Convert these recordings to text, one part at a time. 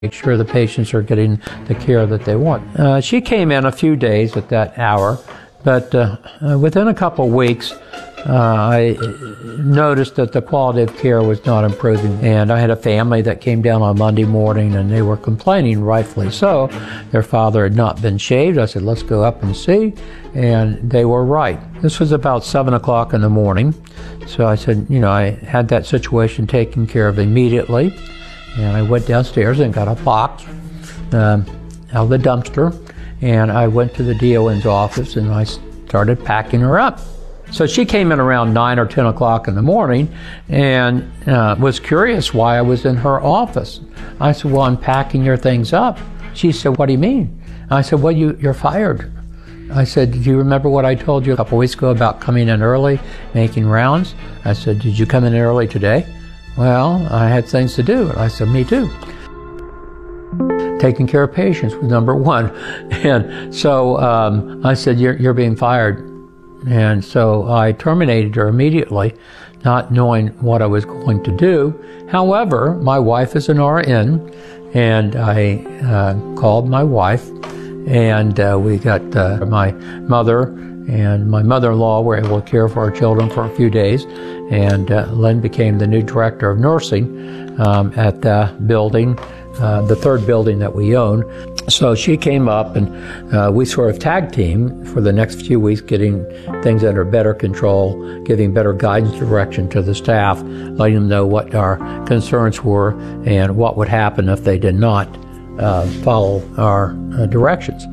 make sure the patients are getting the care that they want. She came in a few days at that hour, but within a couple of weeks, I noticed that the quality of care was not improving. And I had a family that came down on Monday morning, and they were complaining, rightfully so. Their father had not been shaved. I said, let's go up and see. And they were right. This was about 7 o'clock in the morning. So I said, I had that situation taken care of immediately. And I went downstairs and got a box out of the dumpster, and I went to the DON's office and I started packing her up. So she came in around 9 or 10 o'clock in the morning and was curious why I was in her office. I said, well, I'm packing your things up. She said, what do you mean? I said, well, you're fired. I said, do you remember what I told you a couple weeks ago about coming in early, making rounds? I said, did you come in early today? Well, I had things to do. I said, me too. Taking care of patients was number one. And so I said, you're being fired. And so I terminated her immediately, not knowing what I was going to do. However, my wife is an RN, and I called my wife, and we got my mother and my mother-in-law were able to care for our children for a few days, and Lynn became the new director of nursing at the building, the third building that we own. So she came up, and we sort of tag team for the next few weeks, getting things under better control, giving better guidance direction to the staff, letting them know what our concerns were and what would happen if they did not follow our directions.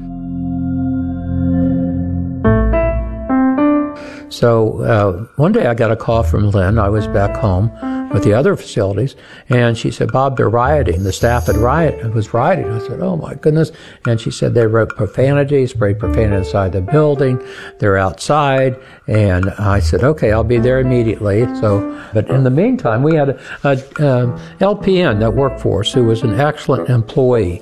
So one day I got a call from Lynn. I was back home with the other facilities, and she said, Bob, they're rioting. The staff was rioting. I said, oh my goodness. And she said they wrote profanity, sprayed profanity inside the building. They're outside. And I said, okay, I'll be there immediately. But in the meantime, we had a LPN that worked for us who was an excellent employee.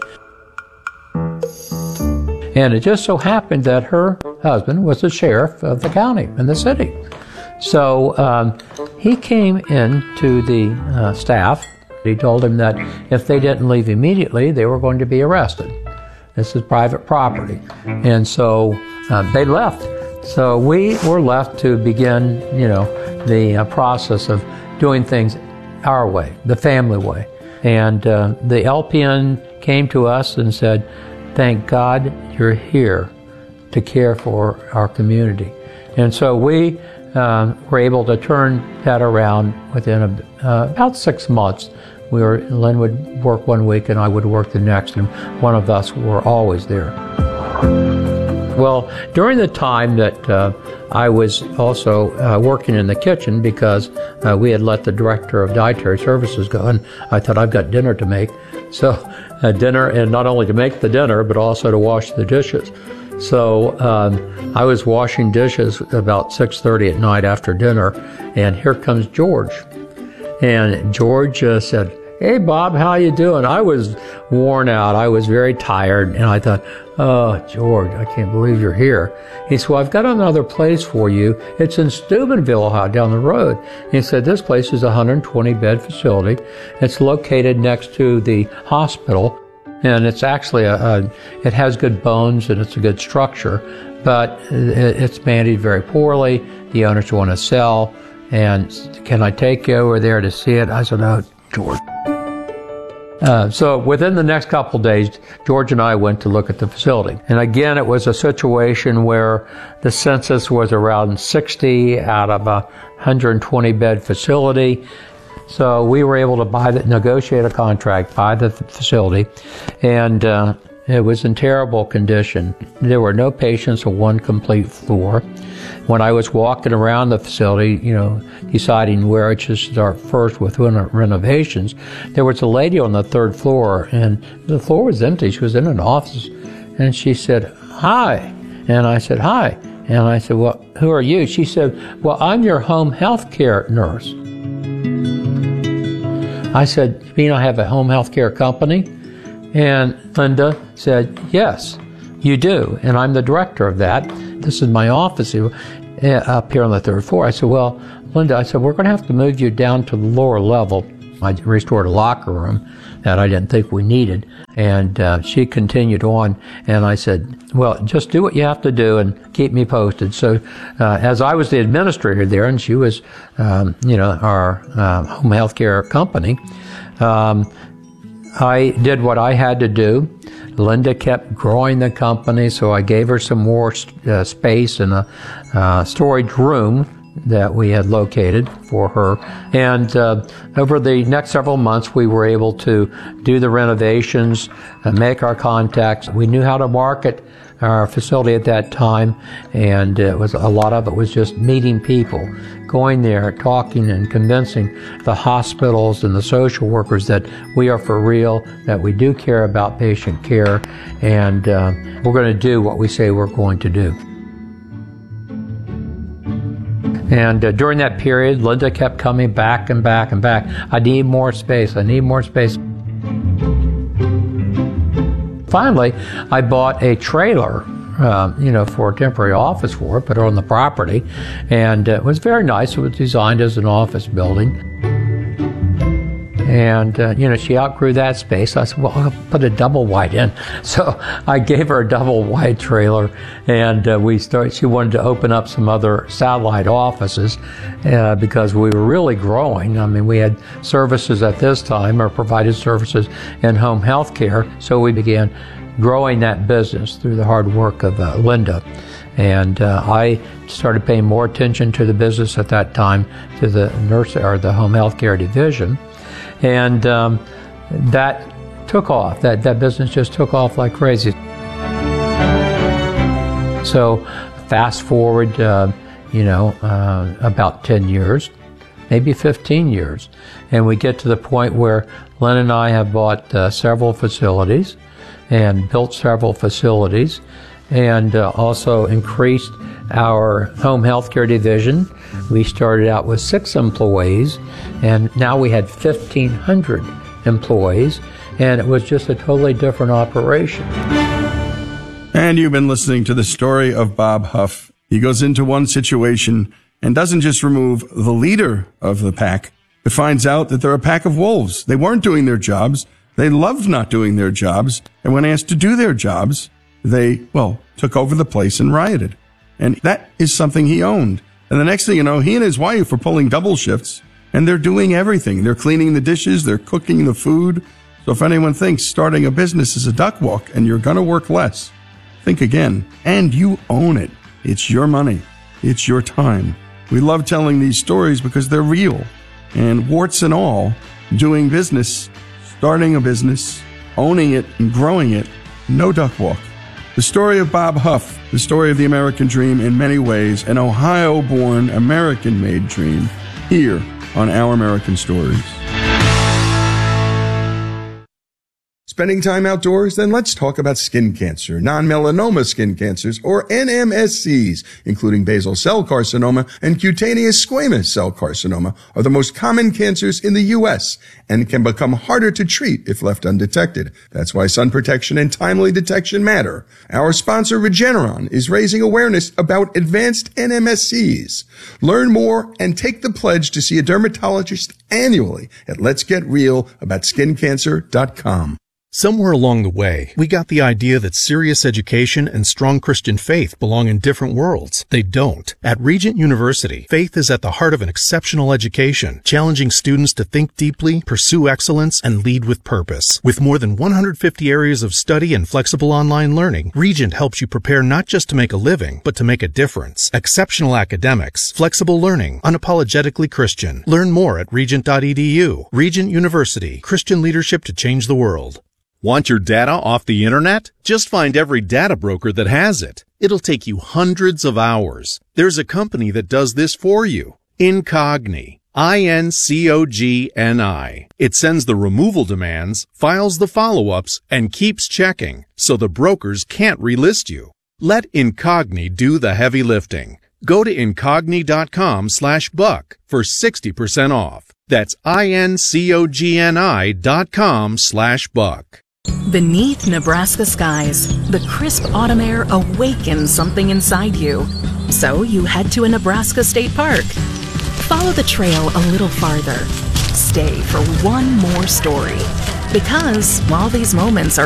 And it just so happened that her husband was the sheriff of the county in the city. So he came in to the staff. He told him that if they didn't leave immediately, they were going to be arrested. This is private property. And so they left. So we were left to begin, the process of doing things our way, the family way. And the LPN came to us and said, thank God you're here to care for our community. And so we were able to turn that around within about 6 months. Lynn would work one week and I would work the next, and one of us were always there. Well, during the time that I was also working in the kitchen, because we had let the director of dietary services go, and I thought, I've got dinner to make. So dinner, and not only to make the dinner, but also to wash the dishes. So I was washing dishes about 6:30 at night after dinner, and here comes George. And George said, hey, Bob, how you doing? I was worn out. I was very tired, and I thought, oh, George, I can't believe you're here. He said, well, I've got another place for you. It's in Steubenville, down the road. He said, this place is a 120-bed facility. It's located next to the hospital, and it's actually it has good bones and it's a good structure, but it's managed very poorly. The owners want to sell, and can I take you over there to see it? I said, no, George. So within the next couple of days, George and I went to look at the facility. And again, it was a situation where the census was around 60 out of a 120-bed facility. So we were able to negotiate a contract, buy the facility, and it was in terrible condition. There were no patients on one complete floor. When I was walking around the facility, deciding where I should start first with renovations, there was a lady on the third floor, and the floor was empty. She was in an office, and she said, hi. And I said, hi. And I said, well, who are you? She said, well, I'm your home health care nurse. I said, you mean I have a home health care company? And Linda said, yes, you do, and I'm the director of that. This is my office up here on the third floor. I said, well, Linda, we're going to have to move you down to the lower level. I restored a locker room that I didn't think we needed. And she continued on, and I said, well, just do what you have to do and keep me posted. So as I was the administrator there, and she was, our home health care company, I did what I had to do. Linda kept growing the company, so I gave her some more space in a storage room that we had located for her. And over the next several months, we were able to do the renovations, make our contacts. We knew how to market our facility at that time, and a lot of it was just meeting people, going there, talking and convincing the hospitals and the social workers that we are for real, that we do care about patient care, and we're going to do what we say we're going to do. And during that period, Linda kept coming back and back and back. I need more space. I need more space. Finally, I bought a trailer, for a temporary office for it, put it on the property, and it was very nice. It was designed as an office building. And, she outgrew that space. I said, well, I'll put a double wide in. So I gave her a double wide trailer, and she wanted to open up some other satellite offices because we were really growing. I mean, we had services at this time, or provided services in home health care. So we began growing that business through the hard work of Linda. And I started paying more attention to the business at that time, to the the home health care division. And that took off. That business just took off like crazy. So fast forward, about 10 years, maybe 15 years, and we get to the point where Lynn and I have bought several facilities and built several facilities, and also increased our home health care division. We started out with 6 employees, and now we had 1,500 employees, and it was just a totally different operation. And you've been listening to the story of Bob Huff. He goes into one situation and doesn't just remove the leader of the pack, but finds out that they're a pack of wolves. They weren't doing their jobs. They loved not doing their jobs. And when asked to do their jobs, they, took over the place and rioted. And that is something he owned. And the next thing you know, he and his wife are pulling double shifts, and they're doing everything. They're cleaning the dishes, they're cooking the food. So if anyone thinks starting a business is a duck walk and you're going to work less, think again. And you own it. It's your money. It's your time. We love telling these stories because they're real. And warts and all, doing business, starting a business, owning it and growing it, no duck walk. The story of Bob Huff, the story of the American dream in many ways, an Ohio-born, American-made dream, here on Our American Stories. Spending time outdoors? Then let's talk about skin cancer, non-melanoma skin cancers, or NMSCs, including basal cell carcinoma and cutaneous squamous cell carcinoma, are the most common cancers in the U.S. and can become harder to treat if left undetected. That's why sun protection and timely detection matter. Our sponsor, Regeneron, is raising awareness about advanced NMSCs. Learn more and take the pledge to see a dermatologist annually at letsgetrealaboutSkinCancer.com. Somewhere along the way, we got the idea that serious education and strong Christian faith belong in different worlds. They don't. At Regent University, faith is at the heart of an exceptional education, challenging students to think deeply, pursue excellence, and lead with purpose. With more than 150 areas of study and flexible online learning, Regent helps you prepare not just to make a living, but to make a difference. Exceptional academics, flexible learning, unapologetically Christian. Learn more at regent.edu. Regent University, Christian leadership to change the world. Want your data off the internet? Just find every data broker that has it. It'll take you hundreds of hours. There's a company that does this for you. Incogni. INCOGNI. It sends the removal demands, files the follow-ups, and keeps checking, so the brokers can't relist you. Let Incogni do the heavy lifting. Go to incogni.com/buck for 60% off. That's INCOGNI.com/buck. Beneath Nebraska skies, the crisp autumn air awakens something inside you. So you head to a Nebraska state park. Follow the trail a little farther. Stay for one more story. Because while these moments are